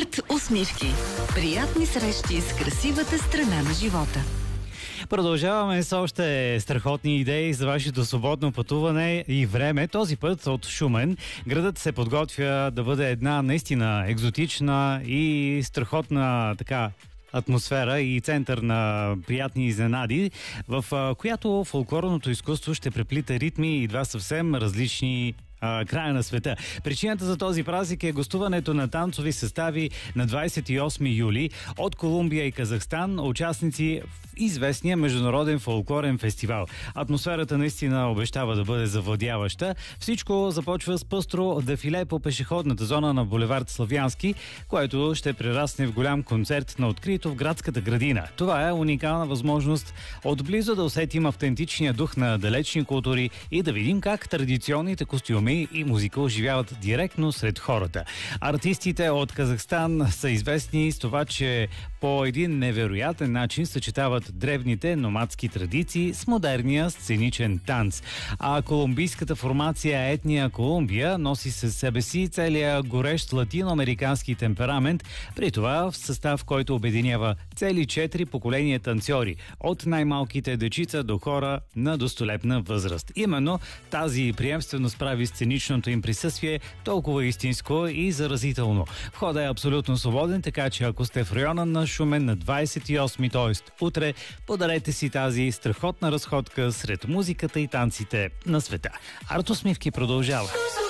Арт усмивки. Приятни срещи с красивата страна на живота. Продължаваме с още страхотни идеи за вашето свободно пътуване и време. Този път от Шумен. Градът се подготвя да бъде една наистина екзотична и страхотна атмосфера и център на приятни изненади, в която фолклорното изкуство ще преплита ритми и два съвсем различни края на света. Причината за този празник е гостуването на танцови състави на 28 юли от Колумбия и Казахстан, участници в известния международен фолклорен фестивал. Атмосферата наистина обещава да бъде завладяваща. Всичко започва с пъстро дефиле по пешеходната зона на булевард Славянски, което ще прерасне в голям концерт на открито в градската градина. Това е уникална възможност отблизо да усетим автентичния дух на далечни култури и да видим как традиционните костюми и музика оживяват директно сред хората. Артистите от Казахстан са известни с това, че по един невероятен начин съчетават древните номадски традиции с модерния сценичен танц. А колумбийската формация Етния Колумбия носи със себе си целия горещ латиноамерикански темперамент, при това в състав, който обединява цели 4 поколения танцори, от най-малките дечица до хора на достолепна възраст. Именно тази приемственост прави сценичното им присъствие толкова истинско и заразително. Входът е абсолютно свободен, така че ако сте в района на Шумен на 28, т.е. утре, подарете си тази страхотна разходка сред музиката и танците на света. Арт усмивки продължава.